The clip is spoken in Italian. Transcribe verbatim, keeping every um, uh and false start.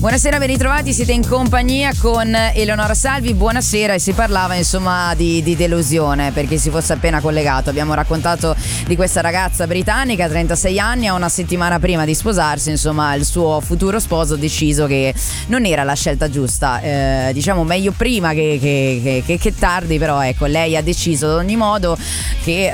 Buonasera, ben ritrovati, siete in compagnia con Eleonora Salvi, buonasera. E si parlava insomma di, di delusione, per chi si fosse appena collegato. Abbiamo raccontato di questa ragazza britannica, trentasei anni, a una settimana prima di sposarsi, insomma il suo futuro sposo ha deciso che non era la scelta giusta, eh, diciamo meglio prima che, che, che, che tardi, però ecco, lei ha deciso ad ogni modo che